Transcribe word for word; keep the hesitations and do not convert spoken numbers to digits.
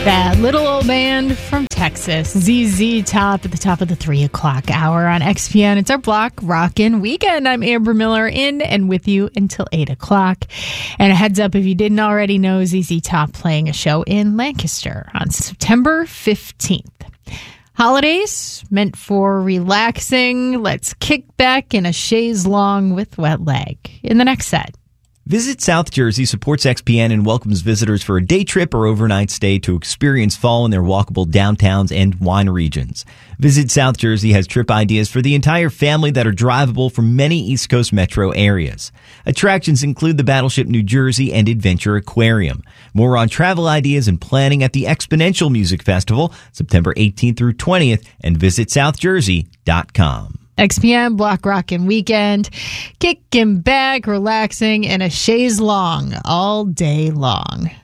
That little old band from Texas, Z Z Top, at the top of the three o'clock hour on X P N. It's our Block Rockin' Weekend. I'm Amber Miller, in and with you until eight o'clock. And a heads up, if you didn't already know, Z Z Top playing a show in Lancaster on September fifteenth. Holidays meant for relaxing. Let's kick back in a chaise longue with Wet Leg in the next set. Visit South Jersey supports X P N and welcomes visitors for a day trip or overnight stay to experience fall in their walkable downtowns and wine regions. Visit South Jersey has trip ideas for the entire family that are drivable from many East Coast metro areas. Attractions include the Battleship New Jersey and Adventure Aquarium. More on travel ideas and planning at the Exponential Music Festival, September eighteenth through twentieth, and visit south jersey dot com. X P M Block Rockin' Weekend, kicking back, relaxing in a chaise longue all day long.